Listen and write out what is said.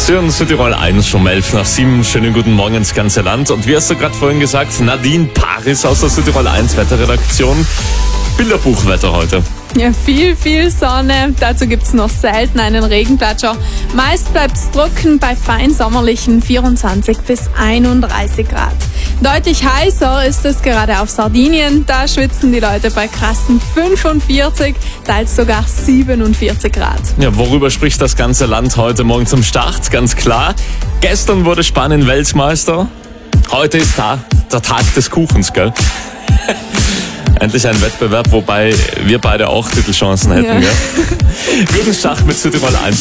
Sie hören Südtirol 1 schon 11:07. Schönen guten Morgen ins ganze Land. Und wie hast du gerade vorhin gesagt, Nadine Paris aus der Südtirol 1 Wetterredaktion. Bilderbuchwetter heute. Ja, viel Sonne. Dazu gibt's noch selten einen Regenplatscher. Meist bleibt's trocken bei fein sommerlichen 24 bis 31 Grad. Deutlich heißer ist es gerade auf Sardinien. Da schwitzen die Leute bei krassen 45, teils sogar 47 Grad. Ja, worüber spricht das ganze Land heute Morgen zum Start? Ganz klar. Gestern wurde Spanien Weltmeister. Heute ist der Tag des Kuchens, gell? Endlich ein Wettbewerb, wobei wir beide auch Titelchancen hätten, Ja. gell? Guten Start mit Südtirol 1.